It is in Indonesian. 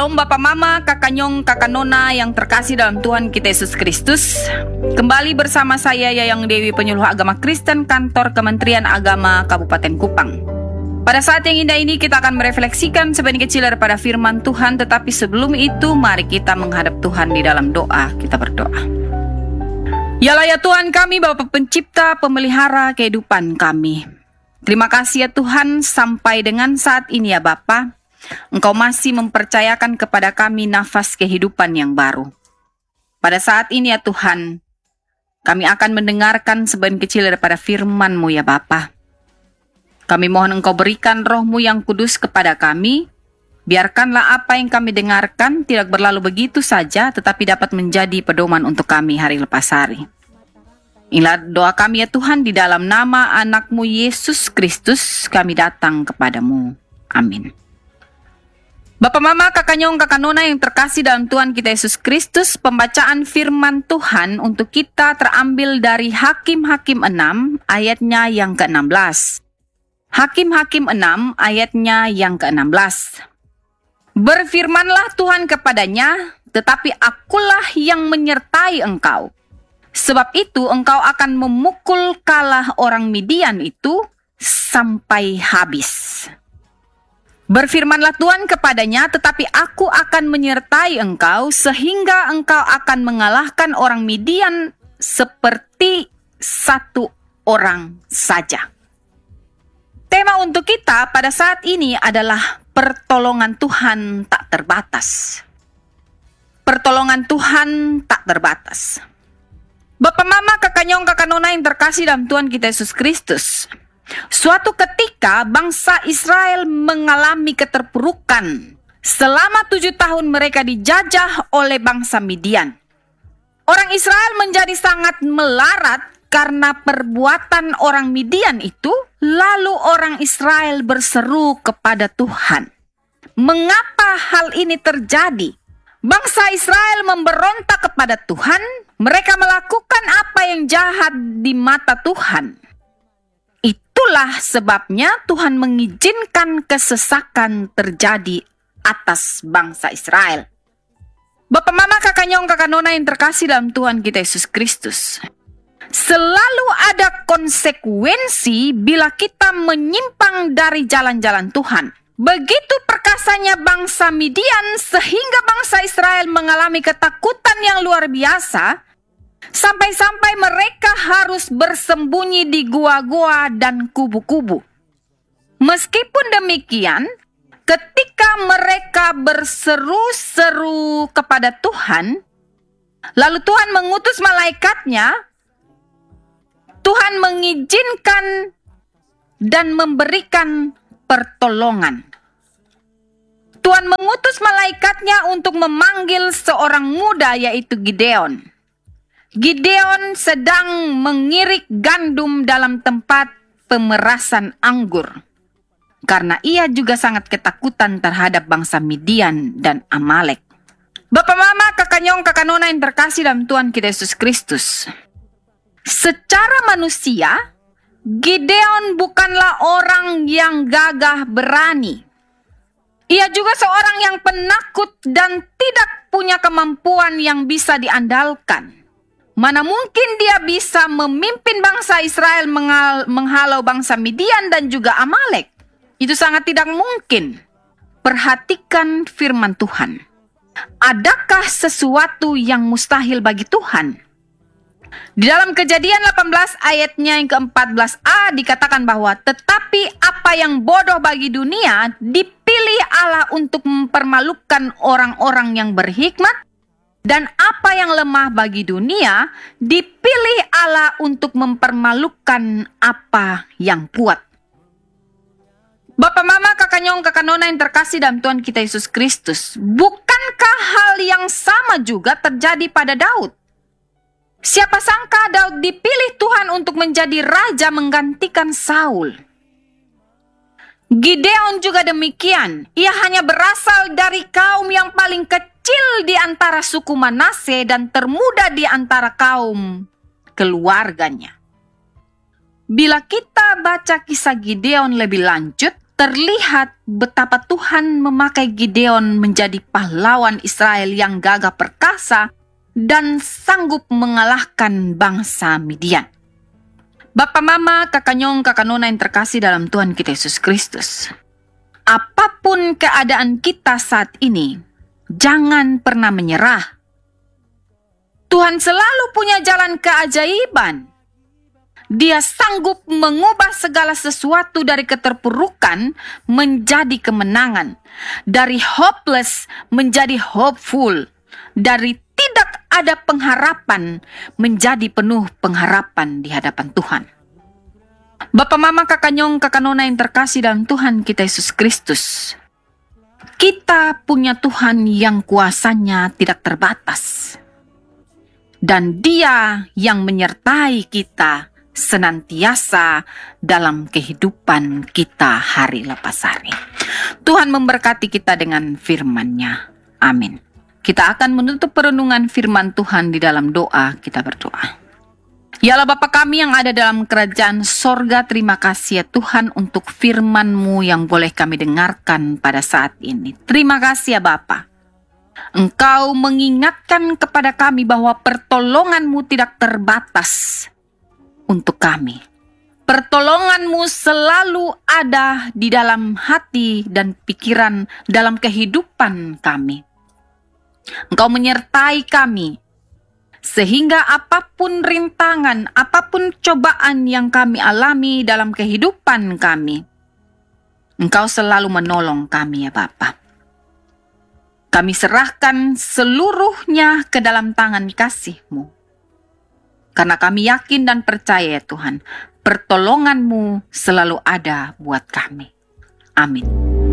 Shalom Bapak Mama, Kakak Nyong, Kakak Nona yang terkasih dalam Tuhan kita Yesus Kristus. Kembali bersama saya Yayang Dewi, penyuluh agama Kristen kantor Kementerian Agama Kabupaten Kupang. Pada saat yang indah ini kita akan merefleksikan sebagian kecil daripada firman Tuhan. Tetapi sebelum itu mari kita menghadap Tuhan di dalam doa. Kita berdoa. Yalah ya Tuhan kami, Bapa Pencipta, Pemelihara kehidupan kami. Terima kasih ya Tuhan, sampai dengan saat ini ya Bapa, Engkau masih mempercayakan kepada kami nafas kehidupan yang baru. Pada saat ini ya Tuhan, kami akan mendengarkan sebagian kecil daripada firman-Mu ya Bapa. Kami mohon Engkau berikan Roh-Mu yang kudus kepada kami. Biarkanlah apa yang kami dengarkan tidak berlalu begitu saja, tetapi dapat menjadi pedoman untuk kami hari lepas hari. Inilah doa kami ya Tuhan, di dalam nama anak-Mu Yesus Kristus kami datang kepadamu. Amin. Bapak Mama, Kakak Nyong, Kakak Nona yang terkasih dalam Tuhan kita Yesus Kristus, pembacaan firman Tuhan untuk kita terambil dari Hakim-Hakim 6 ayatnya yang ke-16. Hakim-Hakim 6 ayatnya yang ke-16. Berfirmanlah Tuhan kepadanya, tetapi akulah yang menyertai engkau. Sebab itu engkau akan memukul kalah orang Midian itu sampai habis. Berfirmanlah Tuhan kepadanya, tetapi aku akan menyertai engkau sehingga engkau akan mengalahkan orang Midian seperti satu orang saja. Tema untuk kita pada saat ini adalah pertolongan Tuhan tak terbatas. Pertolongan Tuhan tak terbatas. Bapak Mama, Kakak Nyong, Kakak Nona yang terkasih dalam Tuhan kita Yesus Kristus. Suatu ketika bangsa Israel mengalami keterpurukan selama 7 tahun mereka dijajah oleh bangsa Midian. Orang Israel menjadi sangat melarat karena perbuatan orang Midian itu. Lalu orang Israel berseru kepada Tuhan. Mengapa hal ini terjadi? Bangsa Israel memberontak kepada Tuhan. Mereka melakukan apa yang jahat di mata Tuhan. Itulah sebabnya Tuhan mengizinkan kesesakan terjadi atas bangsa Israel. Bapak Mama, Kakak Nyong, Kakak Nona yang terkasih dalam Tuhan kita Yesus Kristus. Selalu ada konsekuensi bila kita menyimpang dari jalan-jalan Tuhan. Begitu perkasanya bangsa Midian sehingga bangsa Israel mengalami ketakutan yang luar biasa. Sampai-sampai mereka harus bersembunyi di gua-gua dan kubu-kubu. Meskipun demikian, ketika mereka berseru-seru kepada Tuhan, lalu Tuhan mengutus malaikatnya, Tuhan mengizinkan dan memberikan pertolongan. Tuhan mengutus malaikatnya untuk memanggil seorang muda yaitu Gideon. Gideon sedang mengirik gandum dalam tempat pemerasan anggur. Karena ia juga sangat ketakutan terhadap bangsa Midian dan Amalek. Bapak Mama, Kakak Nyong, Kakak Nona yang terkasih dalam Tuhan kita Yesus Kristus. Secara manusia, Gideon bukanlah orang yang gagah berani. Ia juga seorang yang penakut dan tidak punya kemampuan yang bisa diandalkan. Mana mungkin dia bisa memimpin bangsa Israel menghalau bangsa Midian dan juga Amalek. Itu sangat tidak mungkin. Perhatikan firman Tuhan. Adakah sesuatu yang mustahil bagi Tuhan? Di dalam Kejadian 18 ayatnya yang ke-14a dikatakan bahwa tetapi apa yang bodoh bagi dunia dipilih Allah untuk mempermalukan orang-orang yang berhikmat, dan apa yang lemah bagi dunia dipilih Allah untuk mempermalukan apa yang kuat. Bapak Mama, Kakak Nyong, Kakak Nona yang terkasih dalam Tuhan kita Yesus Kristus, bukankah hal yang sama juga terjadi pada Daud? Siapa sangka Daud dipilih Tuhan untuk menjadi raja menggantikan Saul. Gideon juga demikian. Ia hanya berasal dari kaum yang paling kecil di antara suku Manase dan termuda di antara kaum keluarganya. Bila kita baca kisah Gideon lebih lanjut, terlihat betapa Tuhan memakai Gideon menjadi pahlawan Israel yang gagah perkasa dan sanggup mengalahkan bangsa Midian. Bapak Mama, Kakak Nyong, Kakak Nona yang terkasih dalam Tuhan kita Yesus Kristus. Apapun keadaan kita saat ini, jangan pernah menyerah. Tuhan selalu punya jalan keajaiban. Dia sanggup mengubah segala sesuatu dari keterpurukan menjadi kemenangan. Dari hopeless menjadi hopeful. Dari tidak ada pengharapan menjadi penuh pengharapan di hadapan Tuhan. Bapak Mama, Kakak Nyong, Kakak Nona yang terkasih dalam Tuhan kita Yesus Kristus. Kita punya Tuhan yang kuasanya tidak terbatas. Dan Dia yang menyertai kita senantiasa dalam kehidupan kita hari lepas hari. Tuhan memberkati kita dengan firman-Nya. Amin. Kita akan menutup perenungan firman Tuhan di dalam doa. Kita berdoa. Ya Allah Bapa kami yang ada dalam kerajaan sorga, terima kasih ya Tuhan untuk firman-Mu yang boleh kami dengarkan pada saat ini. Terima kasih ya Bapa. Engkau mengingatkan kepada kami bahwa pertolongan-Mu tidak terbatas untuk kami. Pertolongan-Mu selalu ada di dalam hati dan pikiran dalam kehidupan kami. Engkau menyertai kami, sehingga apapun rintangan, apapun cobaan yang kami alami dalam kehidupan kami, Engkau selalu menolong kami ya Bapa. Kami serahkan seluruhnya ke dalam tangan kasih-Mu. Karena kami yakin dan percaya ya Tuhan, pertolongan-Mu selalu ada buat kami. Amin.